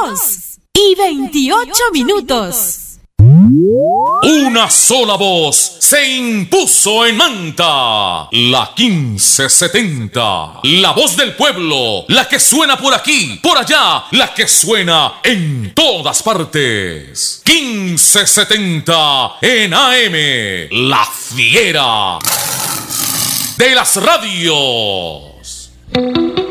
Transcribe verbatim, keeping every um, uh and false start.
dos y veintiocho minutos. Una sola voz se impuso en Manta, la quince setenta, la voz del pueblo, la que suena por aquí, por allá, la que suena en todas partes. quince setenta en A M, la fiera de las radios.